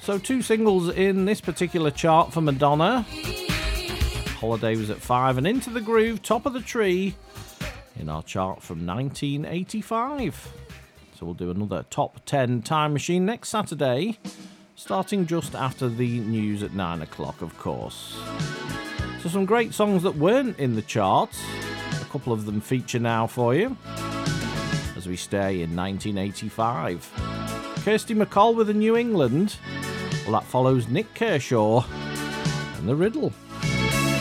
So 2 singles in this particular chart for Madonna. Holiday was at 5, and Into the Groove, top of the tree in our chart from 1985. So we'll do another top 10 time machine next Saturday, starting just after the news at 9 o'clock, of course. So some great songs that weren't in the charts. A couple of them feature now for you as we stay in 1985. Kirsty MacColl with a New England. Well, that follows Nick Kershaw and The Riddle.